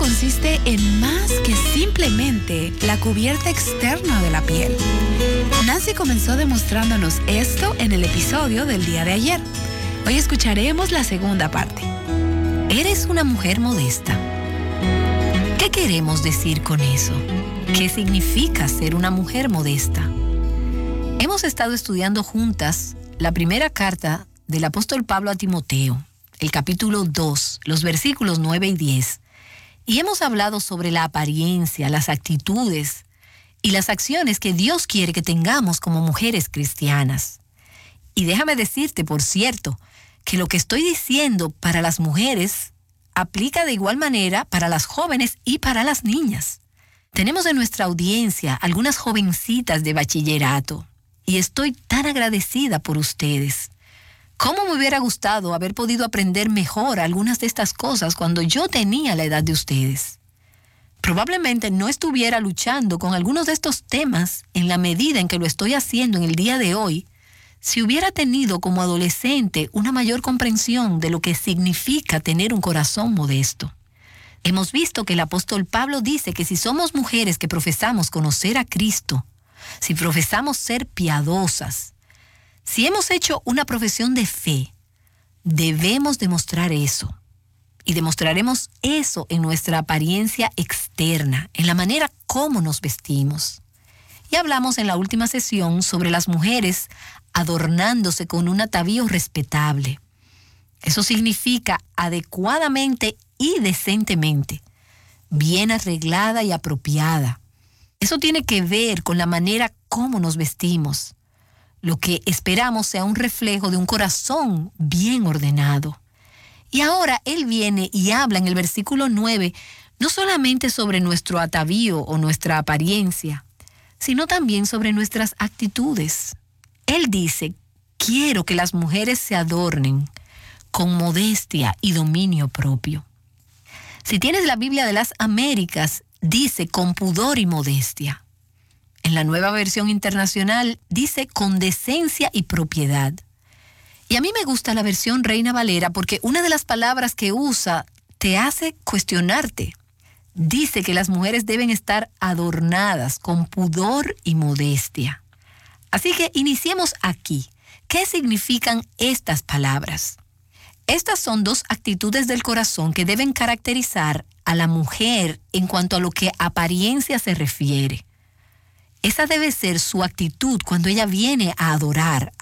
consiste en más que simplemente la cubierta externa de la piel. Nancy comenzó demostrándonos esto en el episodio del día de ayer. Hoy escucharemos la segunda parte. ¿Eres una mujer modesta? ¿Qué queremos decir con eso? ¿Qué significa ser una mujer modesta? Hemos estado estudiando juntas la primera carta del apóstol Pablo a Timoteo, el capítulo 2, los versículos 9 y 10, y hemos hablado sobre la apariencia, las actitudes y las acciones que Dios quiere que tengamos como mujeres cristianas. Y déjame decirte, por cierto, que lo que estoy diciendo para las mujeres aplica de igual manera para las jóvenes y para las niñas. Tenemos en nuestra audiencia algunas jovencitas de bachillerato y estoy tan agradecida por ustedes. ¿Cómo me hubiera gustado haber podido aprender mejor algunas de estas cosas cuando yo tenía la edad de ustedes? Probablemente no estuviera luchando con algunos de estos temas en la medida en que lo estoy haciendo en el día de hoy, si hubiera tenido como adolescente una mayor comprensión de lo que significa tener un corazón modesto. Hemos visto que el apóstol Pablo dice que si somos mujeres que profesamos conocer a Cristo, si profesamos ser piadosas, si hemos hecho una profesión de fe, debemos demostrar eso. Y demostraremos eso en nuestra apariencia externa, en la manera como nos vestimos. Y hablamos en la última sesión sobre las mujeres adornándose con un atavío respetable. Eso significa adecuadamente y decentemente, bien arreglada y apropiada. Eso tiene que ver con la manera como nos vestimos. Lo que esperamos sea un reflejo de un corazón bien ordenado. Y ahora él viene y habla en el versículo 9, no solamente sobre nuestro atavío o nuestra apariencia, sino también sobre nuestras actitudes. Él dice, quiero que las mujeres se adornen con modestia y dominio propio. Si tienes la Biblia de las Américas, dice con pudor y modestia. En la Nueva Versión Internacional dice con decencia y propiedad. Y a mí me gusta la versión Reina Valera porque una de las palabras que usa te hace cuestionarte. Dice que las mujeres deben estar adornadas con pudor y modestia. Así que iniciemos aquí. ¿Qué significan estas palabras? Estas son dos actitudes del corazón que deben caracterizar a la mujer en cuanto a lo que apariencia se refiere. Esa debe ser su actitud cuando ella viene a adorar,